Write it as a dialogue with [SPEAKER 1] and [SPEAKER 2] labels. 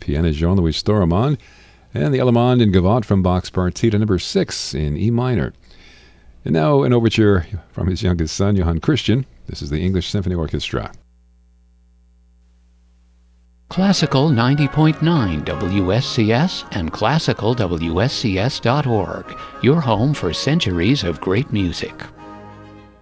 [SPEAKER 1] pianist Jean-Louis Storaman, and the Allemande in Gavotte from Bach's Partita number 6 in E minor. And now an overture from his youngest son, Johann Christian. This is the English Symphony Orchestra.
[SPEAKER 2] Classical 90.9 WSCS and classicalwscs.org, your home for centuries of great music.